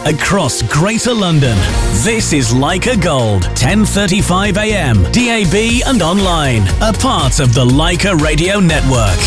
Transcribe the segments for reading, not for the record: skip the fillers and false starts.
across Greater London. This is Leica Gold, 10:35 a.m, DAB and online, a part of the Leica Radio Network.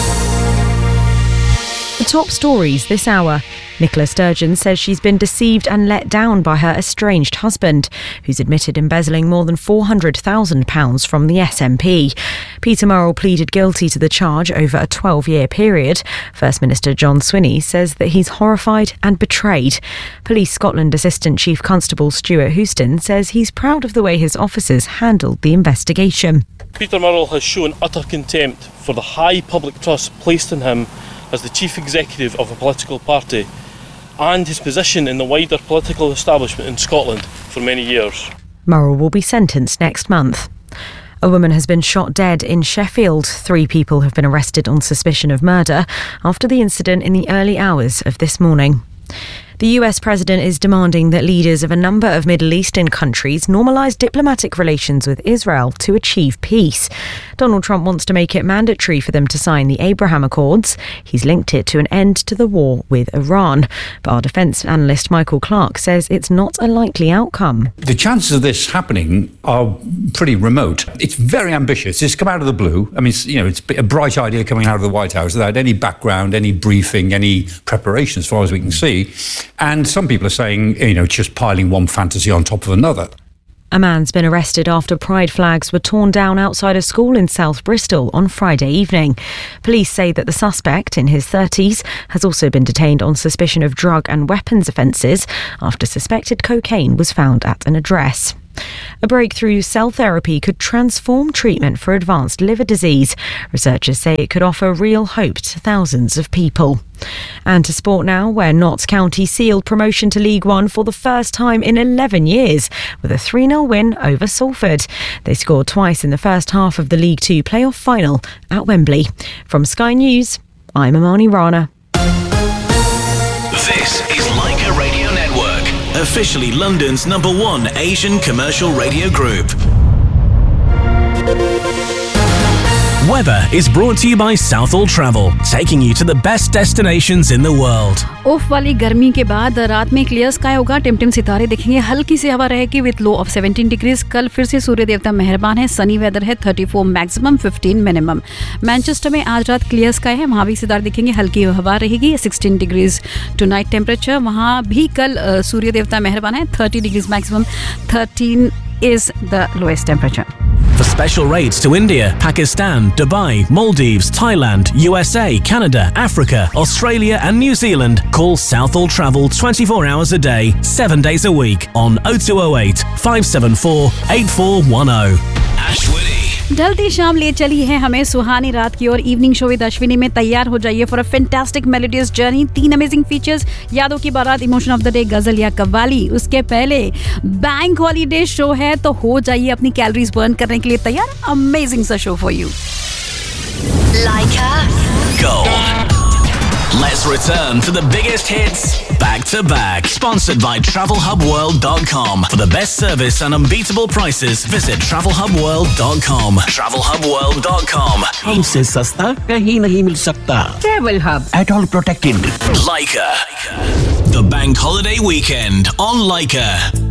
The top stories this hour. Nicola Sturgeon says she's been deceived and let down by her estranged husband, who's admitted embezzling more than £400,000 from the SNP. Peter Murrell pleaded guilty to the charge over a 12-year period. First Minister John Swinney says that he's horrified and betrayed. Police Scotland Assistant Chief Constable Stuart Houston says he's proud of the way his officers handled the investigation. Peter Murrell has shown utter contempt for the high public trust placed in him as the chief executive of a political party and his position in the wider political establishment in Scotland for many years. Murrell will be sentenced next month. A woman has been shot dead in Sheffield. 3 people have been arrested on suspicion of murder after the incident in the early hours of this morning. The US president is demanding that leaders of a number of Middle Eastern countries normalise diplomatic relations with Israel to achieve peace. Donald Trump wants to make it mandatory for them to sign the Abraham Accords. He's linked it to an end to the war with Iran. But our defence analyst Michael Clark says it's not a likely outcome. The chances of this happening are pretty remote. It's very ambitious. It's come out of the blue. I mean, it's a bright idea coming out of the White House without any background, any briefing, any preparation as far as we can see. And some people are saying, just piling one fantasy on top of another. A man's been arrested after pride flags were torn down outside a school in South Bristol on Friday evening. Police say that the suspect, in his 30s, has also been detained on suspicion of drug and weapons offences after suspected cocaine was found at an address. A breakthrough cell therapy could transform treatment for advanced liver disease. Researchers say it could offer real hope to thousands of people. And to sport now, where Notts County sealed promotion to League One for the first time in 11 years with a 3-0 win over Salford. They scored twice in the first half of the League Two playoff final at Wembley. From Sky News, I'm Amani Rana. This is Leica Radio Network, officially London's #1 Asian commercial radio group. Weather is brought to you by Southall Travel, taking you to the best destinations in the world. Of वाली गर्मी के बाद रात में clear sky होगा, टिमटिम सितारे दिखेंगे, हल्की सी हवा रहेगी विद लो ऑफ 17 डिग्रीज। कल फिर से सूर्य देवता मेहरबान है, सनी वेदर है, 34 मैक्सिमम 15 मिनिमम। मैनचेस्टर में आज रात क्लियर स्काई है, वहाँ भी सितारे दिखेंगे, हल्की हवा रहेगी, 16 डिग्रीज टू नाइट टेम्परेचर। वहाँ भी कल सूर्य देवता मेहरबान है, 30 degrees maximum, 13 is the lowest temperature. For special rates to India, Pakistan, Dubai, Maldives, Thailand, USA, Canada, Africa, Australia and New Zealand, call Southall Travel 24 hours a day, 7 days a week on 0208 574 8410. Ashwini. ढलती शाम ले चली है हमें सुहानी रात की ओर। Evening show with Ashwini में तैयार हो जाइए for a fantastic melodious journey. 3 amazing features, यादों की बारात, इमोशन ऑफ द डे, गजल या कव्वाली। उसके पहले बैंक हॉलीडे शो है, तो हो जाइए अपनी कैलोरीज बर्न करने के लिए तैयार। अमेजिंग सा show for you. Leica Gold. Let's return to the biggest hits back to back. Sponsored by TravelHubWorld.com. For the best service and unbeatable prices, visit TravelHubWorld.com. TravelHubWorld.com. हमसे सस्ता कहीं नहीं मिल सकता। Travel Hub. At all protected. Leica. The bank holiday weekend on Leica.